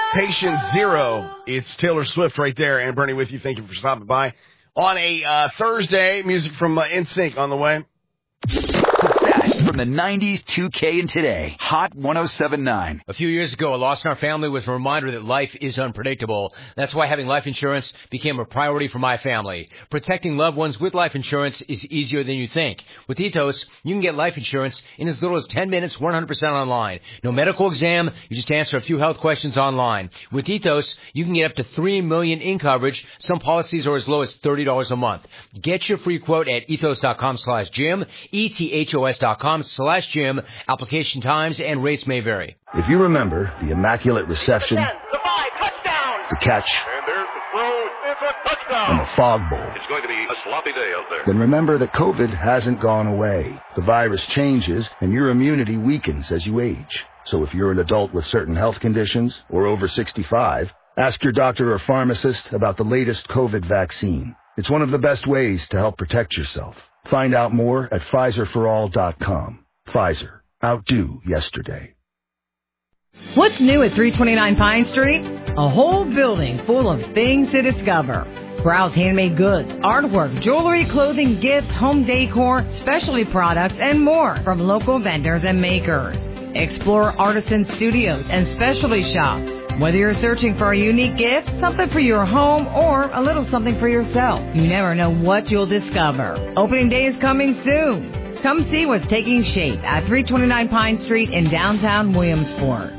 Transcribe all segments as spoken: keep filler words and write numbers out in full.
Patient Zero. It's Taylor Swift right there. And Bernie with you. Thank you for stopping by. On a uh, Thursday, music from uh, N Sync on the way. The best from the nineties, two K, and today. Hot one oh seven point nine. A few years ago, a loss in our family was a reminder that life is unpredictable. That's why having life insurance became a priority for my family. Protecting loved ones with life insurance is easier than you think. With Ethos, you can get life insurance in as little as ten minutes, one hundred percent online. No medical exam, you just answer a few health questions online. With Ethos, you can get up to three million dollars in coverage. Some policies are as low as thirty dollars a month. Get your free quote at ethos.com slash Jim, E T H O S dot com slash Jim. Application times and rates may vary. If you remember the immaculate reception, the five, touchdown, the catch, and there's the throw, it's a touchdown, and the fog bowl, it's going to be a sloppy day out there. Then remember that COVID hasn't gone away. The virus changes, and your immunity weakens as you age. So if you're an adult with certain health conditions or over sixty-five, ask your doctor or pharmacist about the latest COVID vaccine. It's one of the best ways to help protect yourself. Find out more at Pfizer for all dot com. Pfizer. Outdo yesterday. What's new at three twenty-nine Pine Street? A whole building full of things to discover. Browse handmade goods, artwork, jewelry, clothing, gifts, home decor, specialty products, and more from local vendors and makers. Explore artisan studios and specialty shops. Whether you're searching for a unique gift, something for your home, or a little something for yourself, you never know what you'll discover. Opening day is coming soon. Come see what's taking shape at three twenty-nine Pine Street in downtown Williamsport.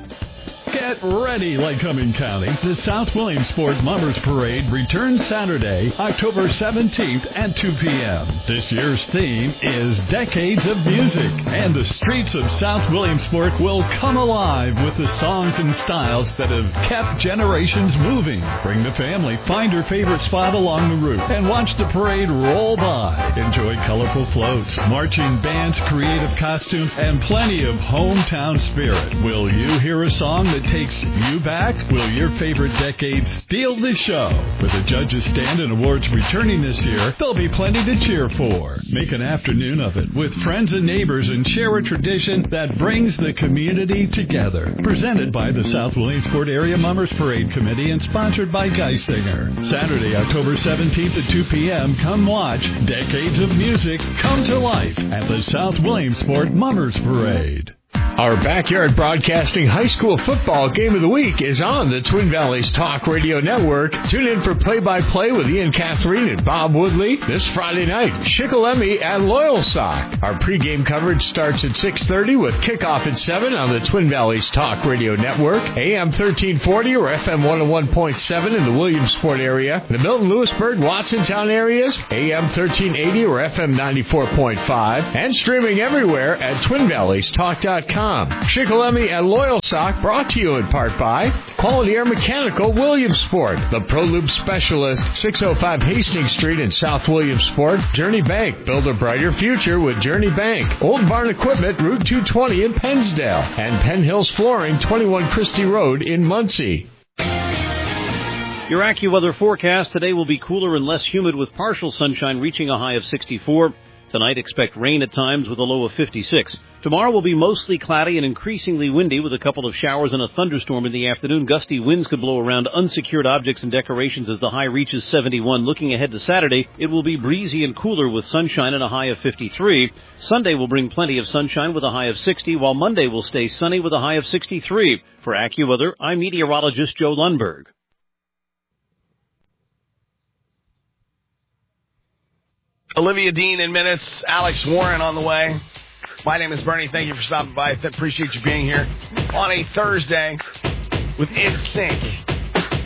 Get ready, Lycoming County. The South Williamsport Mummers Parade returns Saturday, October seventeenth at two p.m. This year's theme is Decades of Music, and the streets of South Williamsport will come alive with the songs and styles that have kept generations moving. Bring the family, find your favorite spot along the route, and watch the parade roll by. Enjoy colorful floats, marching bands, creative costumes, and plenty of hometown spirit. Will you hear a song that takes you back? Will your favorite decade steal the show? With the judges' stand and awards returning this year, there'll be plenty to cheer for. Make an afternoon of it with friends and neighbors and share a tradition that brings the community together. Presented by the South Williamsport Area Mummers Parade Committee and sponsored by Geisinger. Saturday, October seventeenth at two p.m. Come watch Decades of Music come to life at the South Williamsport Mummers Parade. Our Backyard Broadcasting High School Football Game of the Week is on the Twin Valleys Talk Radio Network. Tune in for play-by-play with Ian Catherine and Bob Woodley this Friday night. Shikellamy at Loyalsock. Our pregame coverage starts at six thirty with kickoff at seven on the Twin Valleys Talk Radio Network. A M thirteen forty or F M one oh one point seven in the Williamsport area. The Milton, Lewisburg, Watsontown areas, A M thirteen eighty or F M ninety-four point five. And streaming everywhere at twin valleys talk dot com. Shikellamy at Loyalsock, brought to you in part by Quality Air Mechanical Williamsport, the ProLube Specialist, six oh five Hastings Street in South Williamsport. Journey Bank, build a brighter future with Journey Bank. Old Barn Equipment, Route two twenty in Pennsdale, and Penn Hills Flooring, twenty-one Christie Road in Muncie. Your AccuWeather forecast today will be cooler and less humid with partial sunshine reaching a high of sixty-four. Tonight, expect rain at times with a low of fifty-six. Tomorrow will be mostly cloudy and increasingly windy with a couple of showers and a thunderstorm in the afternoon. Gusty winds could blow around unsecured objects and decorations as the high reaches seventy-one. Looking ahead to Saturday, it will be breezy and cooler with sunshine and a high of fifty-three. Sunday will bring plenty of sunshine with a high of sixty, while Monday will stay sunny with a high of sixty-three. For AccuWeather, I'm meteorologist Joe Lundberg. Olivia Dean in minutes. Alex Warren on the way. My name is Bernie. Thank you for stopping by. I appreciate you being here on a Thursday with N Sync.